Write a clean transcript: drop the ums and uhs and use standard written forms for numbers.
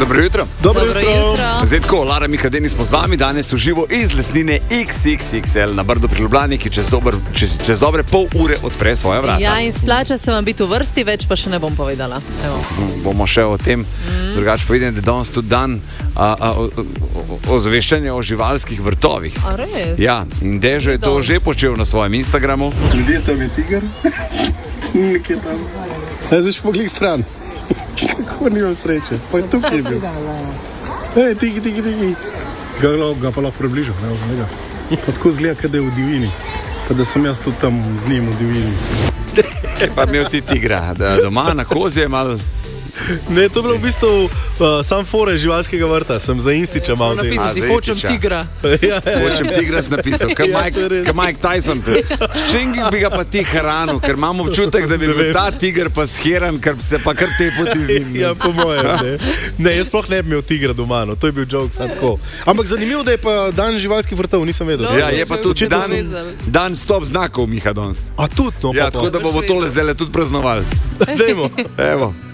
Dobro jutro. Dobro jutro. Zdaj tako, Lara Mihadeni smo z vami, danes v živo iz lesnine XXXL na Brdu pri Ljubljani, ki čez dobre pol ure odpre svoja vrata. Ja, in splača se vam biti v vrsti, več pa še ne bom povedala. Evo. Bomo še o tem. Drugače pa vidim, da je danes tudi dan ozaveščanja o živalskih vrtovih. A res? Ja, in Dežo je to že počel na svojem Instagramu. Ljudje, tam je tiger. Nekje tam. Zdaj šel pogled stran. Kako nimam sreče. Pa je tukaj je bil. Tigi. Ga pa lahko približal. Pa tako zgleda, kada je v divini. Pa da sem jaz tudi tam z njim v divini. Pa imel ti tigra doma na kozi je mal... Ne, to je bilo v bistvu sam fore živalskega vrta, sem za Instiča malo tega. Napisal si, hočem tigra. Hočem tigra si napisal, kaj Mike Tyson. S čim bi ga pa ti hranil, ker imam občutek, da bi bil ta tiger pa shiran, ker se pa kar te poti z njim. Ja, po mojem, ne. Ne, jaz sploh ne bi imel tigra doma, no, to je bil joke, sad tako. Ampak zanimivo, da je pa dan živalskih vrtov, nisem vedel. Ja, je pa tudi dan stop znakov, Miha, danes. A tudi, no, ja, tako da bomo tole zdaj tudi praznovali. Dajmo. Evo.